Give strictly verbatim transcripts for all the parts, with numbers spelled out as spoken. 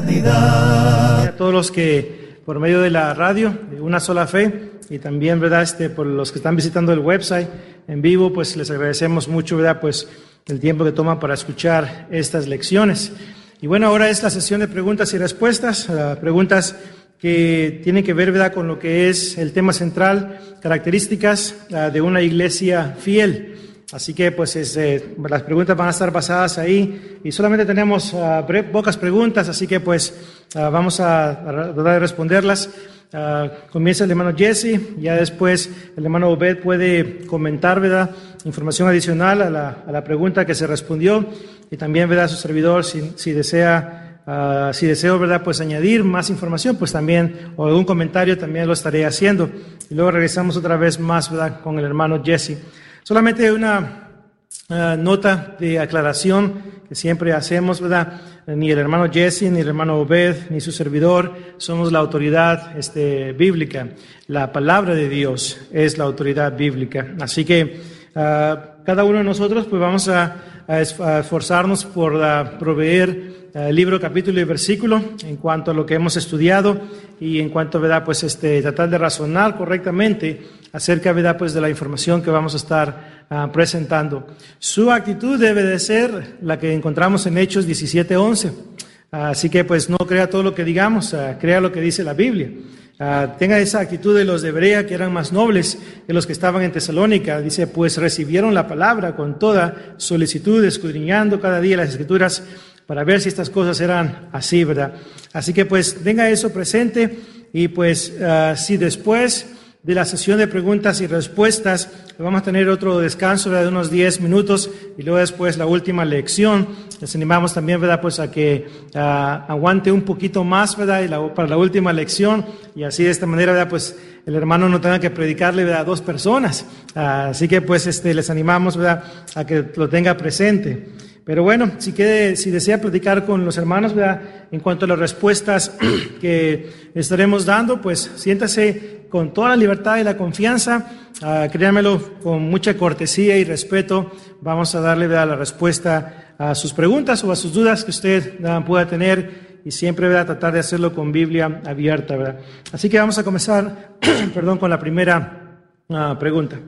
eternidad. A todos los que por medio de la radio, de Una Sola Fe, y también, ¿verdad?, este, por los que están visitando el website en vivo, pues les agradecemos mucho, ¿verdad?, pues el tiempo que toman para escuchar estas lecciones. Y bueno, ahora es la sesión de preguntas y respuestas, uh, preguntas que tienen que ver, ¿verdad?, con lo que es el tema central, características uh, de una iglesia fiel. Así que pues es, eh, las preguntas van a estar basadas ahí y solamente tenemos uh, pocas preguntas, así que pues uh, vamos a, a tratar de responderlas. Uh, comienza el hermano Jesse, ya después el hermano Obed puede comentar, ¿verdad?, información adicional a la, a la pregunta que se respondió, y también, ¿verdad?, su servidor, si, si desea, uh, si deseo, ¿verdad?, pues añadir más información, pues también, o algún comentario, también lo estaré haciendo. Y luego regresamos otra vez más, ¿verdad?, con el hermano Jesse. Solamente una uh, nota de aclaración que siempre hacemos, ¿verdad? Ni el hermano Jesse, ni el hermano Obed, ni su servidor somos la autoridad este, bíblica. La palabra de Dios es la autoridad bíblica. Así que uh, cada uno de nosotros pues vamos a, a esforzarnos por uh, proveer uh, libro, capítulo y versículo en cuanto a lo que hemos estudiado y en cuanto, ¿verdad?, pues este, tratar de razonar correctamente acerca, ¿verdad?, pues de la información que vamos a estar uh, presentando. Su actitud debe de ser la que encontramos en Hechos diecisiete once. Uh, así que pues no crea todo lo que digamos, uh, crea lo que dice la Biblia. Uh, tenga esa actitud de los de Berea, que eran más nobles que los que estaban en Tesalónica. Dice, pues recibieron la palabra con toda solicitud, escudriñando cada día las Escrituras para ver si estas cosas eran así, ¿verdad? Así que pues tenga eso presente y pues uh, si después de la sesión de preguntas y respuestas vamos a tener otro descanso, ¿verdad?, de unos diez minutos y luego después la última lección. Les animamos también, ¿verdad?, pues a que uh, aguante un poquito más, ¿verdad?, y la, para la última lección, y así de esta manera, ¿verdad?, pues el hermano no tenga que predicarle, ¿verdad?, a dos personas. Uh, así que pues este, les animamos, ¿verdad?, a que lo tenga presente. Pero bueno, si, quede, si desea platicar con los hermanos, ¿verdad?, en cuanto a las respuestas que estaremos dando, pues siéntase con toda la libertad y la confianza. Uh, créanmelo, con mucha cortesía y respeto vamos a darle, ¿verdad?, la respuesta a sus preguntas o a sus dudas que usted uh, pueda tener, y siempre, ¿verdad?, tratar de hacerlo con Biblia abierta, ¿verdad? Así que vamos a comenzar perdón, con la primera uh, pregunta.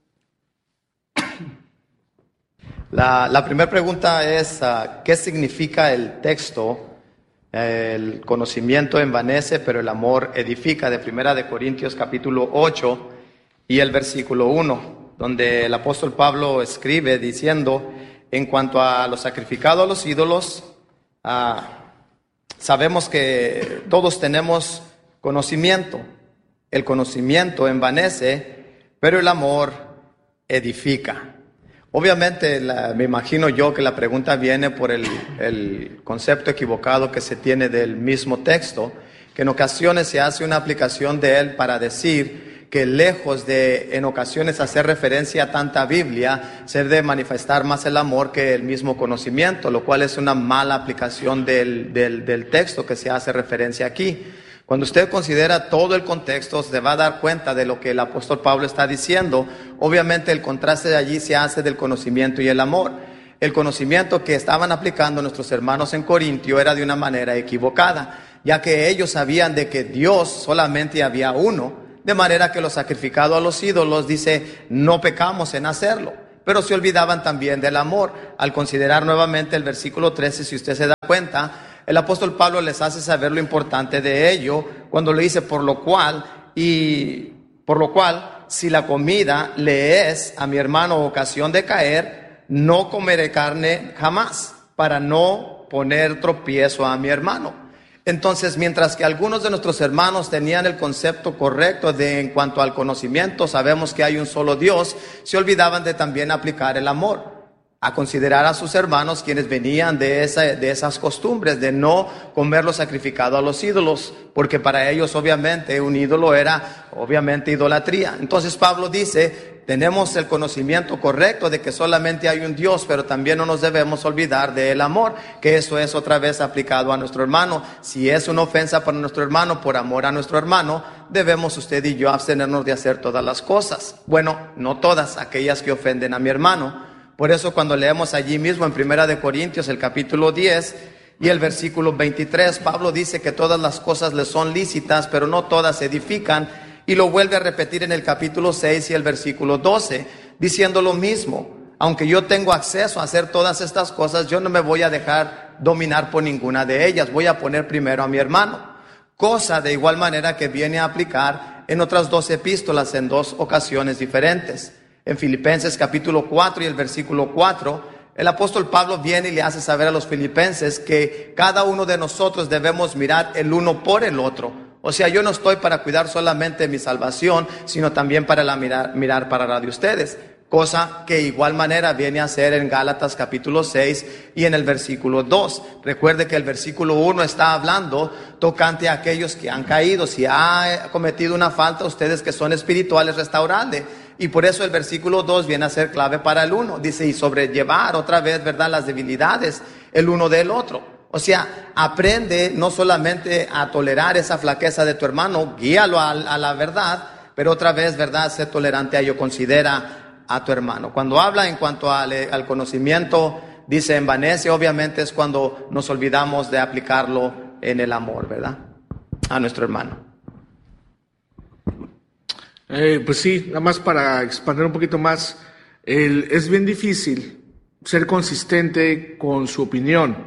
La, la primera pregunta es, uh, ¿qué significa el texto? El conocimiento envanece, pero el amor edifica, de Primera de Corintios capítulo ocho y el versículo uno, donde el apóstol Pablo escribe diciendo, en cuanto a lo sacrificado a los ídolos, uh, sabemos que todos tenemos conocimiento. El conocimiento envanece, pero el amor edifica. Obviamente, la, me imagino yo que la pregunta viene por el, el concepto equivocado que se tiene del mismo texto, que en ocasiones se hace una aplicación de él para decir que lejos de en ocasiones hacer referencia a tanta Biblia, se debe manifestar más el amor que el mismo conocimiento, lo cual es una mala aplicación del, del, del texto que se hace referencia aquí. Cuando usted considera todo el contexto, se va a dar cuenta de lo que el apóstol Pablo está diciendo. Obviamente el contraste de allí se hace del conocimiento y el amor. El conocimiento que estaban aplicando nuestros hermanos en Corintio era de una manera equivocada, ya que ellos sabían de que Dios solamente había uno, de manera que lo sacrificado a los ídolos, dice, no pecamos en hacerlo. Pero se olvidaban también del amor. Al considerar nuevamente el versículo trece, si usted se da cuenta, el apóstol Pablo les hace saber lo importante de ello cuando le dice, por lo cual, y por lo cual, si la comida le es a mi hermano ocasión de caer, no comeré carne jamás, para no poner tropiezo a mi hermano. Entonces, mientras que algunos de nuestros hermanos tenían el concepto correcto de en cuanto al conocimiento, sabemos que hay un solo Dios, se olvidaban de también aplicar el amor, a considerar a sus hermanos quienes venían de, esa, de esas costumbres de no comer lo sacrificado a los ídolos, porque para ellos obviamente un ídolo era obviamente idolatría. Entonces Pablo dice, tenemos el conocimiento correcto de que solamente hay un Dios, pero también no nos debemos olvidar del amor, que eso es otra vez aplicado a nuestro hermano. Si es una ofensa para nuestro hermano, por amor a nuestro hermano, debemos usted y yo abstenernos de hacer todas las cosas. Bueno, no todas, aquellas que ofenden a mi hermano. Por eso cuando leemos allí mismo en Primera de Corintios el capítulo diez, y el versículo veintitrés. Pablo dice que todas las cosas le son lícitas, pero no todas edifican, y lo vuelve a repetir en el capítulo seis y el versículo doce, diciendo lo mismo. Aunque yo tengo acceso a hacer todas estas cosas, yo no me voy a dejar dominar por ninguna de ellas. Voy a poner primero a mi hermano. Cosa de igual manera que viene a aplicar en otras dos epístolas en dos ocasiones diferentes. En Filipenses capítulo cuatro y el versículo cuatro, el apóstol Pablo viene y le hace saber a los filipenses que cada uno de nosotros debemos mirar el uno por el otro. O sea, yo no estoy para cuidar solamente mi salvación, sino también para la mirar, mirar para la de ustedes. Cosa que igual manera viene a ser en Gálatas capítulo seis y en el versículo dos. Recuerde que el versículo uno está hablando tocante a aquellos que han caído. Si ha cometido una falta, ustedes que son espirituales, restauradle. Y por eso el versículo dos viene a ser clave para el uno. Dice, y sobrellevar otra vez, ¿verdad?, las debilidades el uno del otro. O sea, aprende no solamente a tolerar esa flaqueza de tu hermano, guíalo a, a la verdad, pero otra vez, ¿verdad?, sé tolerante a ello, considera a tu hermano. Cuando habla en cuanto al, al conocimiento, dice envanece, obviamente es cuando nos olvidamos de aplicarlo en el amor, ¿verdad?, a nuestro hermano. Eh, pues sí, nada más para expandir un poquito más, el, es bien difícil ser consistente con su opinión,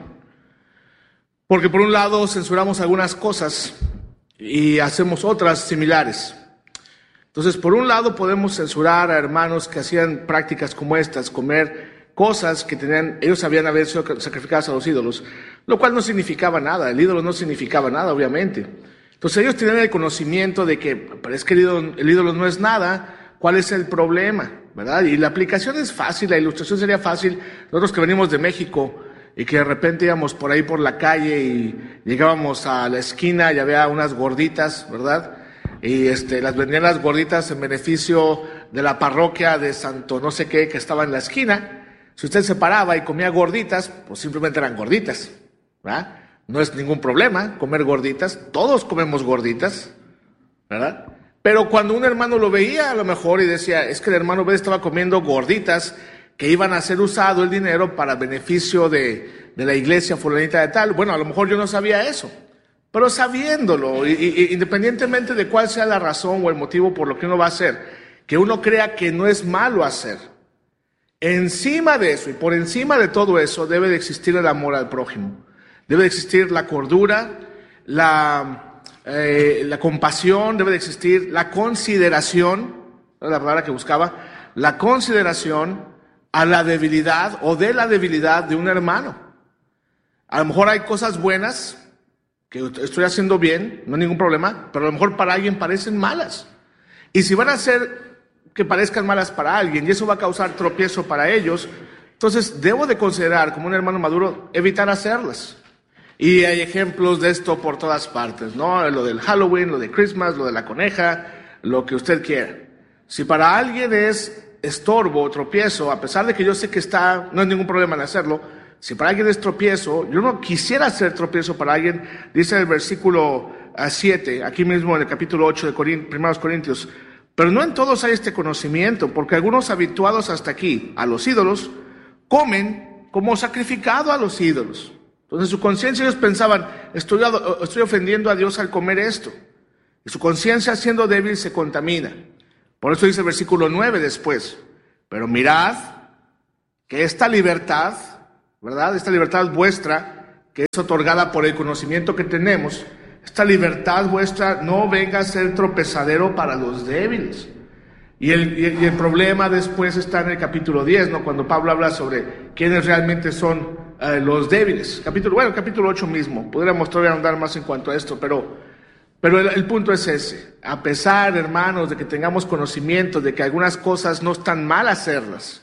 porque por un lado censuramos algunas cosas y hacemos otras similares. Entonces, por un lado podemos censurar a hermanos que hacían prácticas como estas, comer cosas que tenían, ellos sabían haber sido sacrificadas a los ídolos, lo cual no significaba nada, el ídolo no significaba nada, obviamente. Entonces ellos tenían el conocimiento de que, pero es que el ídolo, el ídolo no es nada, ¿cuál es el problema?, ¿verdad? Y la aplicación es fácil, la ilustración sería fácil. Nosotros que venimos de México y que de repente íbamos por ahí por la calle y llegábamos a la esquina y había unas gorditas, ¿verdad?, y este, las vendían las gorditas en beneficio de la parroquia de Santo no sé qué que estaba en la esquina. Si usted se paraba y comía gorditas, pues simplemente eran gorditas, ¿verdad? No es ningún problema comer gorditas, todos comemos gorditas, ¿verdad? Pero cuando un hermano lo veía a lo mejor y decía, es que el hermano B estaba comiendo gorditas que iban a ser usado el dinero para beneficio de, de la iglesia fulanita de tal, bueno, a lo mejor yo no sabía eso. Pero sabiéndolo, y, y, independientemente de cuál sea la razón o el motivo por lo que uno va a hacer, que uno crea que no es malo hacer, encima de eso y por encima de todo eso debe de existir el amor al prójimo, debe de existir la cordura, la, eh, la compasión, debe de existir la consideración, la palabra que buscaba, la consideración a la debilidad o de la debilidad de un hermano. A lo mejor hay cosas buenas que estoy haciendo bien, no hay ningún problema, pero a lo mejor para alguien parecen malas. Y si van a hacer que parezcan malas para alguien y eso va a causar tropiezo para ellos, entonces debo de considerar como un hermano maduro evitar hacerlas. Y hay ejemplos de esto por todas partes, ¿no? Lo del Halloween, lo de Christmas, lo de la coneja, lo que usted quiera. Si para alguien es estorbo o tropiezo, a pesar de que yo sé que está, no hay ningún problema en hacerlo, si para alguien es tropiezo, yo no quisiera hacer tropiezo para alguien, dice el versículo siete, aquí mismo en el capítulo ocho de Corintios, primeros Corintios, pero no en todos hay este conocimiento, porque algunos habituados hasta aquí a los ídolos, comen como sacrificado a los ídolos. Entonces su conciencia ellos pensaban, estoy, estoy ofendiendo a Dios al comer esto. Y su conciencia siendo débil se contamina. Por eso dice el versículo nueve después, pero mirad que esta libertad, ¿verdad?, esta libertad vuestra, que es otorgada por el conocimiento que tenemos, esta libertad vuestra no venga a ser tropezadero para los débiles. Y el, y el, y el problema después está en el capítulo diez, ¿no?, cuando Pablo habla sobre quiénes realmente son eh, los débiles. Capítulo, bueno, capítulo ocho mismo, podríamos todavía andar más en cuanto a esto, pero, pero el, el punto es ese. A pesar, hermanos, de que tengamos conocimiento de que algunas cosas no están mal hacerlas,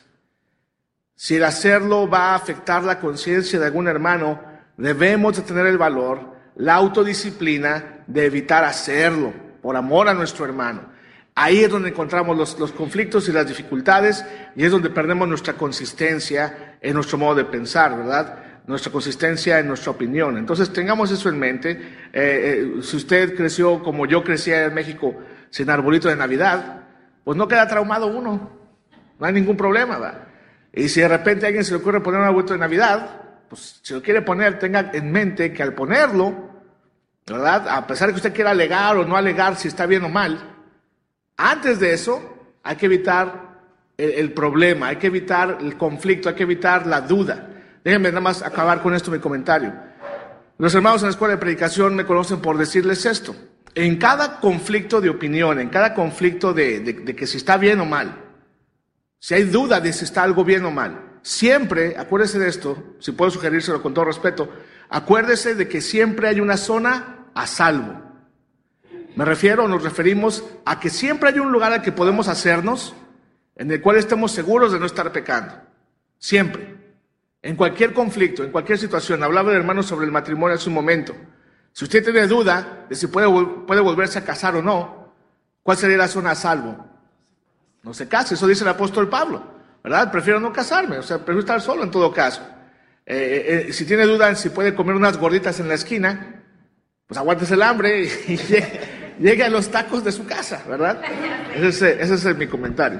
si el hacerlo va a afectar la conciencia de algún hermano, debemos de tener el valor, la autodisciplina de evitar hacerlo, por amor a nuestro hermano. Ahí es donde encontramos los, los conflictos y las dificultades, y es donde perdemos nuestra consistencia en nuestro modo de pensar, ¿verdad? Nuestra consistencia en nuestra opinión. Entonces tengamos eso en mente. Eh, eh, si usted creció como yo crecía en México, sin arbolito de Navidad, pues no queda traumado uno, no hay ningún problema, ¿verdad? Y si de repente a alguien se le ocurre poner un arbolito de Navidad, pues si lo quiere poner, tenga en mente que al ponerlo, ¿verdad? A pesar de que usted quiera alegar o no alegar si está bien o mal, antes de eso hay que evitar el, el problema, hay que evitar el conflicto, hay que evitar la duda. Déjenme nada más acabar con esto mi comentario. Los hermanos en la escuela de predicación me conocen por decirles esto. En cada conflicto de opinión, en cada conflicto de, de, de que si está bien o mal, si hay duda de si está algo bien o mal, siempre, acuérdese de esto, si puedo sugerírselo con todo respeto, acuérdese de que siempre hay una zona a salvo. Me refiero, nos referimos a que siempre hay un lugar al que podemos hacernos en el cual estemos seguros de no estar pecando. Siempre. En cualquier conflicto, en cualquier situación. Hablaba el hermano sobre el matrimonio hace un momento. Si usted tiene duda de si puede, puede volverse a casar o no, ¿cuál sería la zona a salvo? No se case, eso dice el apóstol Pablo, ¿verdad? Prefiero no casarme, o sea, prefiero estar solo en todo caso. Eh, eh, si tiene duda en si puede comer unas gorditas en la esquina, pues aguántese el hambre y, y llegue, llegue a los tacos de su casa, ¿verdad? Ese es, ese es mi comentario.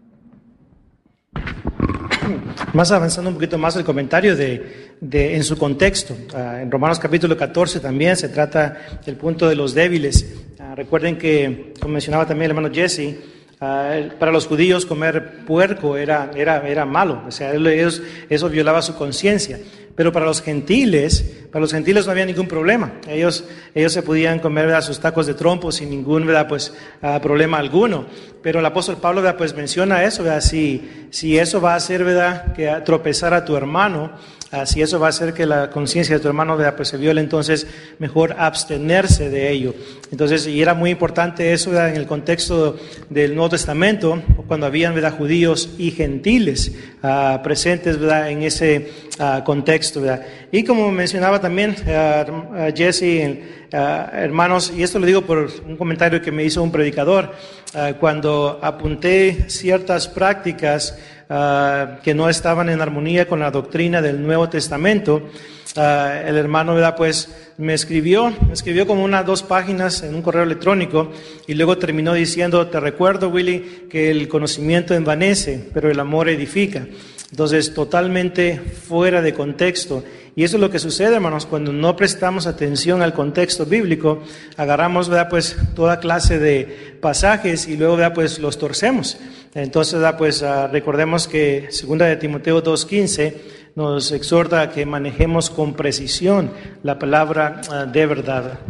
Más avanzando un poquito más el comentario de, de en su contexto, uh, en Romanos capítulo catorce también se trata del punto de los débiles. Uh, recuerden que, como mencionaba también el hermano Jesse, uh, para los judíos comer puerco era, era, era malo, o sea, ellos, eso violaba su conciencia. Pero para los gentiles, para los gentiles no había ningún problema. Ellos, ellos se podían comer, ¿verdad?, sus tacos de trompo sin ningún, ¿verdad?, pues, uh, problema alguno. Pero el apóstol Pablo, ¿verdad?, pues menciona eso, ¿verdad? Si, si eso va a hacer, ¿verdad?, que tropezar a tu hermano, uh, si eso va a hacer que la conciencia de tu hermano, ¿verdad?, pues se viole, entonces mejor abstenerse de ello. Entonces, y era muy importante eso, ¿verdad?, en el contexto del Nuevo Testamento, cuando habían, ¿verdad?, judíos y gentiles uh, presentes, ¿verdad?, en ese uh, contexto. ¿verdad? Y como mencionaba también uh, Jesse, uh, hermanos, y esto lo digo por un comentario que me hizo un predicador, uh, cuando apunté ciertas prácticas uh, que no estaban en armonía con la doctrina del Nuevo Testamento, uh, el hermano, ¿verdad?, pues me escribió, me escribió como unas dos páginas en un correo electrónico y luego terminó diciendo: te recuerdo, Willy, que el conocimiento envanece, pero el amor edifica. Entonces, totalmente fuera de contexto. Y eso es lo que sucede, hermanos, cuando no prestamos atención al contexto bíblico, agarramos, ¿verdad?, pues toda clase de pasajes y luego, ¿verdad?, pues los torcemos. Entonces, ¿verdad?, pues uh, recordemos que segunda de Timoteo dos quince nos exhorta a que manejemos con precisión la palabra uh, de verdad.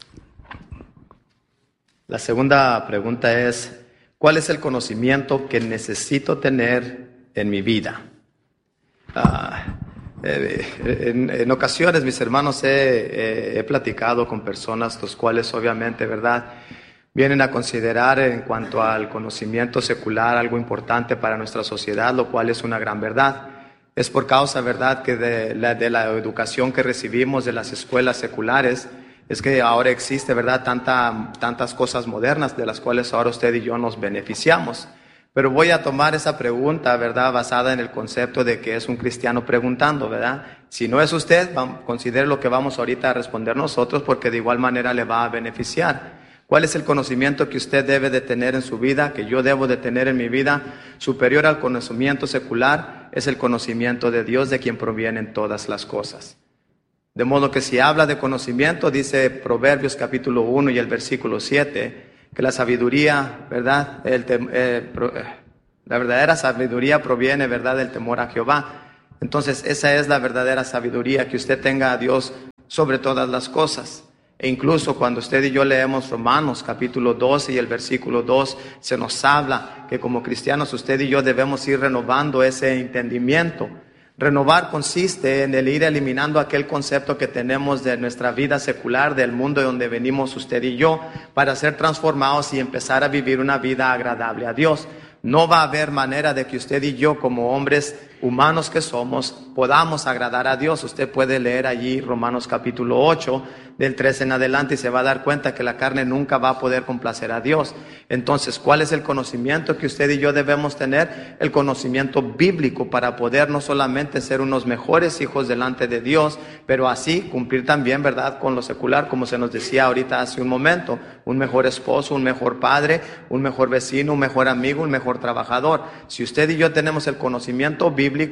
La segunda pregunta es: ¿cuál es el conocimiento que necesito tener en mi vida? Ah, eh, en, en ocasiones, mis hermanos, he, eh, he platicado con personas los cuales obviamente, ¿verdad?, vienen a considerar en cuanto al conocimiento secular algo importante para nuestra sociedad, lo cual es una gran verdad. Es por causa, ¿verdad?, que de la, de la educación que recibimos de las escuelas seculares, es que ahora existe, ¿verdad?, Tanta, tantas cosas modernas de las cuales ahora usted y yo nos beneficiamos. Pero voy a tomar esa pregunta, ¿verdad?, basada en el concepto de que es un cristiano preguntando, ¿verdad? Si no es usted, considere lo que vamos ahorita a responder nosotros, porque de igual manera le va a beneficiar. ¿Cuál es el conocimiento que usted debe de tener en su vida, que yo debo de tener en mi vida, superior al conocimiento secular? Es el conocimiento de Dios, de quien provienen todas las cosas. De modo que si habla de conocimiento, dice Proverbios capítulo uno y el versículo siete, que la sabiduría, ¿verdad?, el tem- eh, pro- eh, la verdadera sabiduría proviene, ¿verdad?, del temor a Jehová. Entonces, esa es la verdadera sabiduría, que usted tenga a Dios sobre todas las cosas. E incluso cuando usted y yo leemos Romanos capítulo doce y el versículo dos, se nos habla que como cristianos usted y yo debemos ir renovando ese entendimiento. Renovar consiste en el ir eliminando aquel concepto que tenemos de nuestra vida secular, del mundo de donde venimos usted y yo, para ser transformados y empezar a vivir una vida agradable a Dios. No va a haber manera de que usted y yo, como hombres humanos que somos, podamos agradar a Dios. Usted puede leer allí Romanos capítulo ocho, del trece en adelante, y se va a dar cuenta que la carne nunca va a poder complacer a Dios. Entonces, ¿cuál es el conocimiento que usted y yo debemos tener? El conocimiento bíblico, para poder no solamente ser unos mejores hijos delante de Dios, pero así cumplir también, ¿verdad?, con lo secular, como se nos decía ahorita hace un momento: un mejor esposo, un mejor padre, un mejor vecino, un mejor amigo, un mejor trabajador. Si usted y yo tenemos el conocimiento bíblico,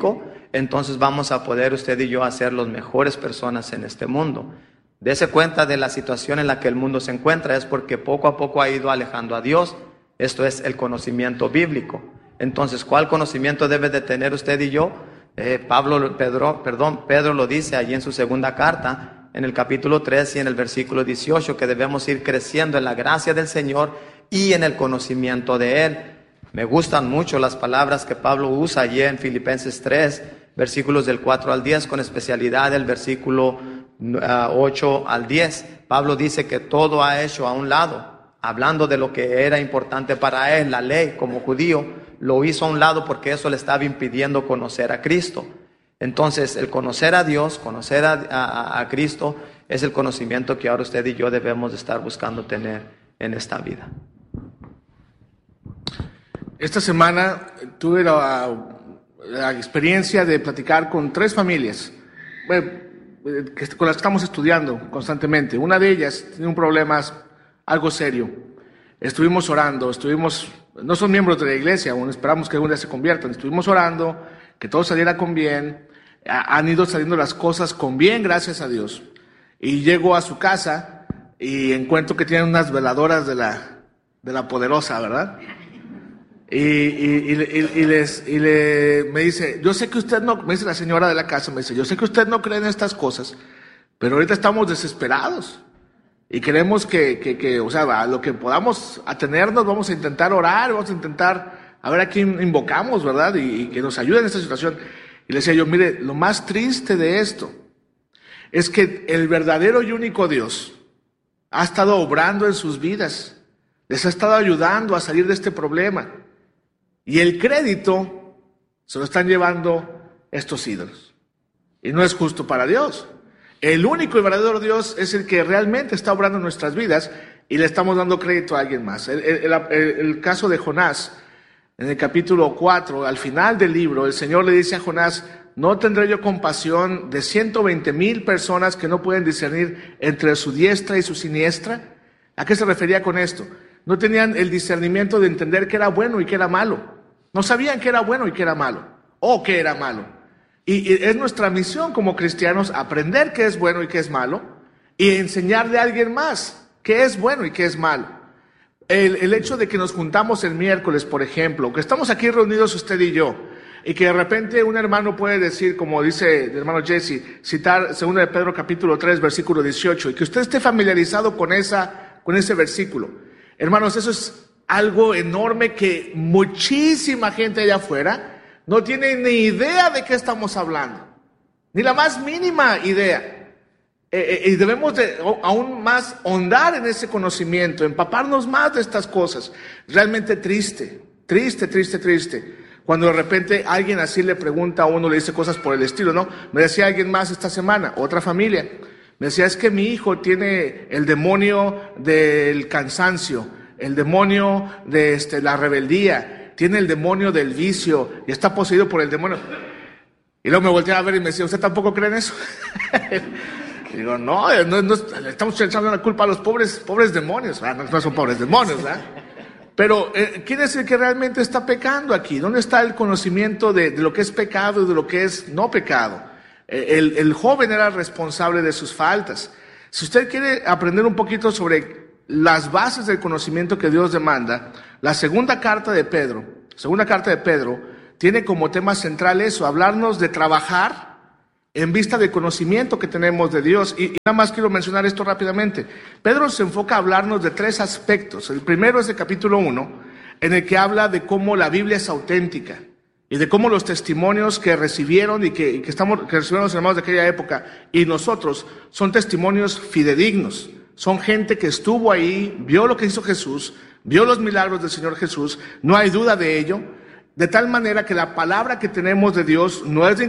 entonces vamos a poder usted y yo hacer las mejores personas en este mundo. Dese cuenta de la situación en la que el mundo se encuentra, es porque poco a poco ha ido alejando a Dios. Esto es el conocimiento bíblico. Entonces, ¿cuál conocimiento debe de tener usted y yo? Eh, Pablo, Pedro, perdón, Pedro lo dice allí en su segunda carta, en el capítulo tres y en el versículo dieciocho, que debemos ir creciendo en la gracia del Señor y en el conocimiento de Él. Me gustan mucho las palabras que Pablo usa allí en Filipenses tres, versículos del cuatro al diez, con especialidad el versículo uh, ocho al diez. Pablo dice que todo ha hecho a un lado, hablando de lo que era importante para él, la ley como judío, lo hizo a un lado porque eso le estaba impidiendo conocer a Cristo. Entonces, el conocer a Dios, conocer a, a, a Cristo, es el conocimiento que ahora usted y yo debemos de estar buscando tener en esta vida. Esta semana tuve la, la experiencia de platicar con tres familias bueno, con las que estamos estudiando constantemente. Una de ellas tiene un problema algo serio. Estuvimos orando, estuvimos, no son miembros de la iglesia, aún esperamos que algún día se conviertan. Estuvimos orando, que todo saliera con bien. Han ido saliendo las cosas con bien, gracias a Dios. Y llego a su casa y encuentro que tienen unas veladoras de la, de la poderosa, ¿verdad? Y, y, y, y, les, y le, me dice, yo sé que usted no, me dice la señora de la casa, me dice, yo sé que usted no cree en estas cosas, pero ahorita estamos desesperados. Y queremos que, que, que, o sea, a lo que podamos atenernos, vamos a intentar orar, vamos a intentar a ver a quién invocamos, ¿verdad? Y, y que nos ayude en esta situación. Y le decía yo, mire, lo más triste de esto es que el verdadero y único Dios ha estado obrando en sus vidas, les ha estado ayudando a salir de este problema. Y el crédito se lo están llevando estos ídolos. Y no es justo para Dios. El único y verdadero Dios es el que realmente está obrando en nuestras vidas y le estamos dando crédito a alguien más. El, el, el, el caso de Jonás, en el capítulo cuatro, al final del libro, el Señor le dice a Jonás, ¿no tendré yo compasión de ciento veinte mil personas que no pueden discernir entre su diestra y su siniestra? ¿A qué se refería con esto? No tenían el discernimiento de entender qué era bueno y qué era malo. No sabían qué era bueno y qué era malo, o qué era malo. Y es nuestra misión como cristianos aprender qué es bueno y qué es malo y enseñarle a alguien más qué es bueno y qué es malo. El, el hecho de que nos juntamos el miércoles, por ejemplo, que estamos aquí reunidos usted y yo, y que de repente un hermano puede decir, como dice el hermano Jesse, citar segunda de Pedro capítulo tres, versículo dieciocho, y que usted esté familiarizado con, esa, con ese versículo. Hermanos, eso es algo enorme que muchísima gente allá afuera no tiene ni idea de qué estamos hablando, ni la más mínima idea. Eh, eh, y debemos de aún más ahondar en ese conocimiento, empaparnos más de estas cosas. Realmente triste, triste, triste, triste. Cuando de repente alguien así le pregunta a uno, le dice cosas por el estilo, ¿no? Me decía alguien más esta semana, otra familia, me decía, es que mi hijo tiene el demonio del cansancio, el demonio de este, la rebeldía, tiene el demonio del vicio y está poseído por el demonio. Y luego me volteé a ver y me decía, ¿usted tampoco cree en eso? Y digo, no, no, no, estamos echando la culpa a los pobres, pobres demonios. Ah, no, no son pobres demonios, ¿verdad? Pero, eh, ¿quién es el que realmente está pecando aquí? ¿Dónde está el conocimiento de, de lo que es pecado y de lo que es no pecado? Eh, el, el joven era responsable de sus faltas. Si usted quiere aprender un poquito sobre las bases del conocimiento que Dios demanda, la segunda carta de Pedro, segunda carta de Pedro, tiene como tema central eso, hablarnos de trabajar en vista del conocimiento que tenemos de Dios. Y, y nada más quiero mencionar esto rápidamente. Pedro se enfoca a hablarnos de tres aspectos. El primero es el capítulo uno, en el que habla de cómo la Biblia es auténtica y de cómo los testimonios que recibieron y que, y que, estamos, que recibieron los hermanos de aquella época y nosotros son testimonios fidedignos. Son gente que estuvo ahí, vio lo que hizo Jesús, vio los milagros del Señor Jesús, no hay duda de ello, de tal manera que la palabra que tenemos de Dios no es de